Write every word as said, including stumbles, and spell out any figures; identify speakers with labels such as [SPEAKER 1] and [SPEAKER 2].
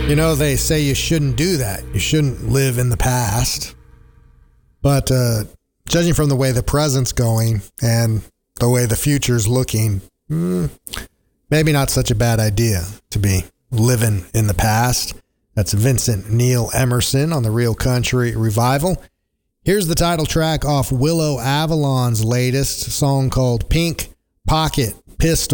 [SPEAKER 1] You know, they say you shouldn't do that. You shouldn't live in the past. But uh, judging from the way the present's going and the way the future's looking, mm, maybe not such a bad idea to be living in the past. That's Vincent Neil Emerson on the Real Country Revival. Here's the title track off Willow Avalon's latest song called Pink Pocket Pistol.